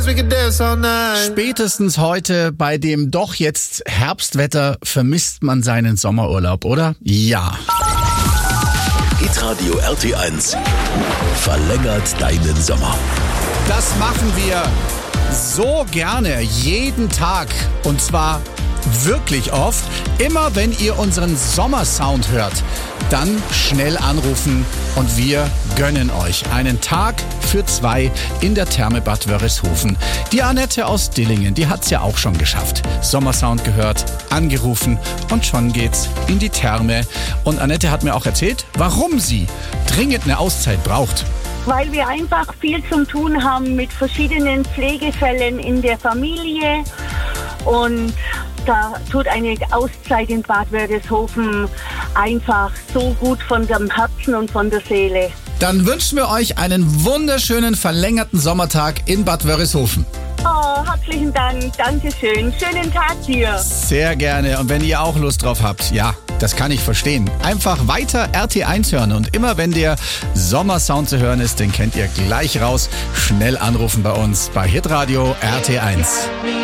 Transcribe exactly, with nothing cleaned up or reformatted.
we could dance all night. Spätestens heute bei dem doch jetzt Herbstwetter vermisst man seinen Sommerurlaub, oder? Ja. Hitradio R T eins verlängert deinen Sommer. Das machen wir so gerne, jeden Tag. Und zwar wirklich oft. Immer wenn ihr unseren Sommersound hört, dann schnell anrufen und wir gönnen euch einen Tag für zwei in der Therme Bad Wörishofen. Die Annette aus Dillingen, die hat's ja auch schon geschafft. Sommersound gehört, angerufen und schon geht's in die Therme. Und Annette hat mir auch erzählt, warum sie dringend eine Auszeit braucht. Weil wir einfach viel zu tun haben mit verschiedenen Pflegefällen in der Familie und da tut eine Auszeit in Bad Wörishofen einfach so gut von dem Herzen und von der Seele. Dann wünschen wir euch einen wunderschönen verlängerten Sommertag in Bad Wörishofen. Oh, herzlichen Dank, Dankeschön. Schönen Tag dir. Sehr gerne. Und wenn ihr auch Lust drauf habt, ja, das kann ich verstehen. Einfach weiter R T eins hören und immer wenn der Sommersound zu hören ist, den kennt ihr gleich raus. Schnell anrufen bei uns bei Hitradio R T eins.